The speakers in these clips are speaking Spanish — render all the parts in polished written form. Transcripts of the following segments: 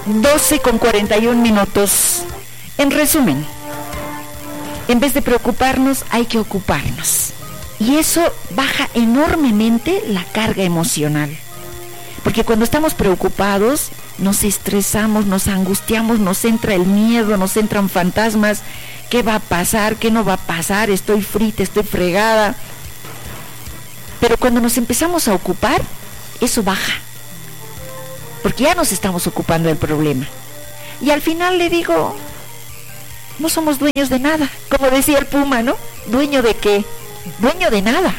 12:41. En resumen, en vez de preocuparnos, hay que ocuparnos. Y eso baja enormemente la carga emocional. Porque cuando estamos preocupados, nos estresamos, nos angustiamos, nos entra el miedo, nos entran fantasmas. ¿Qué va a pasar? ¿Qué no va a pasar? Estoy frita, estoy fregada. Pero cuando nos empezamos a ocupar, eso baja. Porque ya nos estamos ocupando del problema. Y al final le digo, no somos dueños de nada. Como decía el Puma, ¿no? ¿Dueño de qué? Dueño de nada.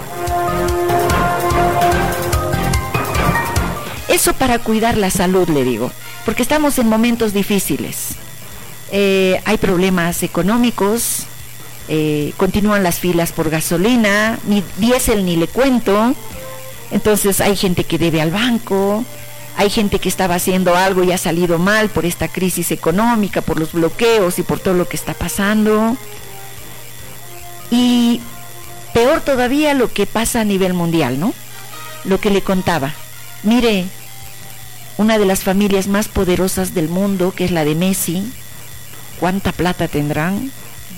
Eso para cuidar la salud, le digo. Porque estamos en momentos difíciles. Hay problemas económicos. Continúan las filas por gasolina. Ni diésel ni le cuento. Entonces hay gente que debe al banco. Hay gente que estaba haciendo algo y ha salido mal por esta crisis económica, por los bloqueos y por todo lo que está pasando. Y peor todavía lo que pasa a nivel mundial, ¿no? Lo que le contaba. Mire, una de las familias más poderosas del mundo, que es la de Messi, ¿cuánta plata tendrán?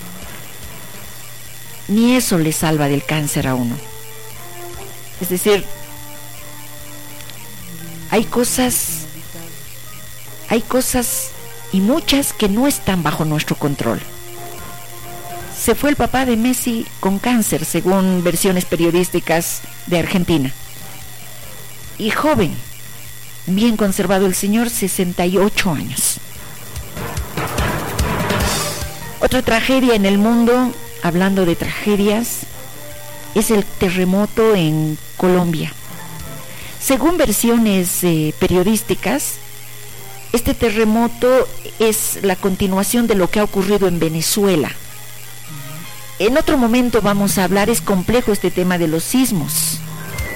Ni eso le salva del cáncer a uno. Es decir, hay cosas y muchas que no están bajo nuestro control. Se fue el papá de Messi con cáncer, según versiones periodísticas de Argentina. Y joven, bien conservado el señor, 68 años. Otra tragedia en el mundo, hablando de tragedias, es el terremoto en Colombia. Según versiones periodísticas, este terremoto es la continuación de lo que ha ocurrido en Venezuela. En otro momento vamos a hablar, es complejo este tema de los sismos.